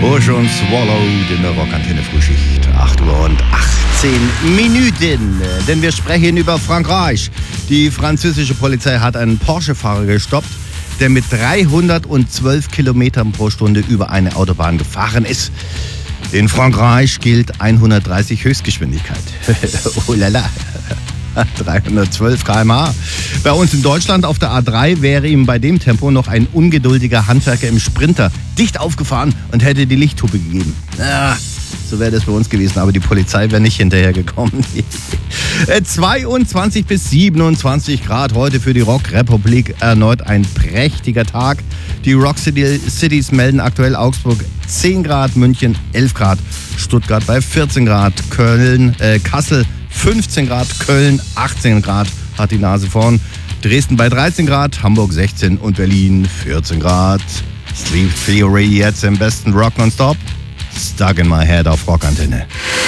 Bush und Swallowed in der Rockantenne Frühschicht. 8 Uhr und 18 Minuten. Denn wir sprechen über Frankreich. Die französische Polizei hat einen Porsche-Fahrer gestoppt, der mit 312 Kilometern pro Stunde über eine Autobahn gefahren ist. In Frankreich gilt 130 Höchstgeschwindigkeit. Oh lala. 312 km/h. Bei uns in Deutschland auf der A3 wäre ihm bei dem Tempo noch ein ungeduldiger Handwerker im Sprinter dicht aufgefahren und hätte die Lichthupe gegeben. So wäre das bei uns gewesen, aber die Polizei wäre nicht hinterhergekommen. 22 bis 27 Grad heute für die Rock-Republik. Erneut ein prächtiger Tag. Die Rock Cities melden aktuell Augsburg 10 Grad, München 11 Grad, Stuttgart bei 14 Grad, Kassel 15 Grad, Köln 18 Grad, hat die Nase vorn, Dresden bei 13 Grad, Hamburg 16 und Berlin 14 Grad. Sleep Theory jetzt im besten Rock nonstop. Stuck in my head auf Rockantenne.